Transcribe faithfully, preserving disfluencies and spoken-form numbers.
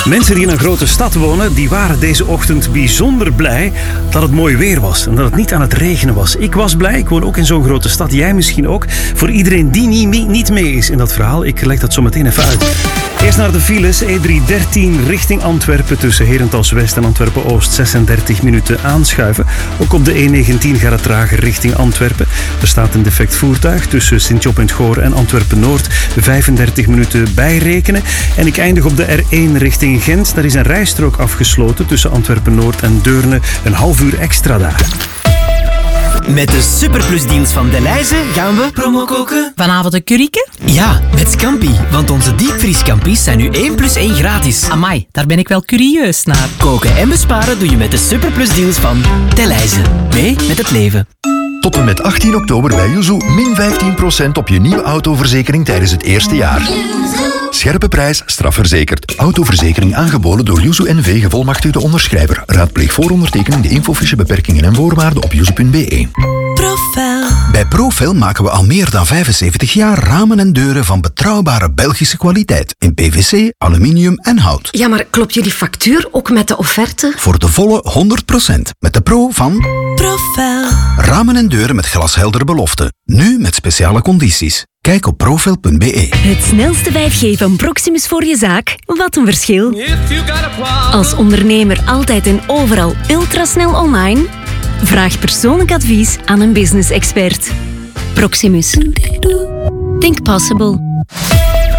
Mensen die in een grote stad wonen, die waren deze ochtend bijzonder blij dat het mooi weer was en dat het niet aan het regenen was. Ik was blij, ik woon ook in zo'n grote stad, jij misschien ook. Voor iedereen die niet, niet mee is in dat verhaal, ik leg dat zo meteen even uit. Eerst naar de files, E drie dertien richting Antwerpen tussen Herentals West en Antwerpen-Oost, zesendertig minuten aanschuiven. Ook op de E negentien gaat het trager richting Antwerpen. Er staat een defect voertuig tussen Sint-Job-en-Goor en Antwerpen-Noord, vijfendertig minuten bijrekenen. En ik eindig op de R één richting Gent. Daar is een rijstrook afgesloten tussen Antwerpen-Noord en Deurne. Een half uur extra daar. Met de Superplusdeals van Delhaize gaan we promo koken. Vanavond een curryke? Ja, met Scampi. Want onze diepvrieskampi's zijn nu één plus één gratis. Amai, daar ben ik wel curieus naar. Koken en besparen doe je met de Superplusdeals van Delhaize. Mee met het leven. Tot en met achttien oktober bij Yuzu min vijftien procent op je nieuwe autoverzekering tijdens het eerste jaar. Scherpe prijs, strafverzekerd. Autoverzekering aangeboden door Yuzu N V, gevolmachtigde onderschrijver. Raadpleeg voor ondertekening de infofiche beperkingen en voorwaarden op yuzu punt be. Profel. Bij Profel maken we al meer dan vijfenzeventig jaar ramen en deuren van betrouwbare Belgische kwaliteit. In P V C, aluminium en hout. Ja, maar klopt jullie factuur ook met de offerte? Voor de volle honderd procent. Met de pro van Profel. Ramen en deuren met glasheldere beloften. Nu met speciale condities. Kijk op profel punt be. Het snelste vijf G van Proximus voor je zaak. Wat een verschil. Als ondernemer altijd en overal ultrasnel online? Vraag persoonlijk advies aan een business expert. Proximus. Think possible.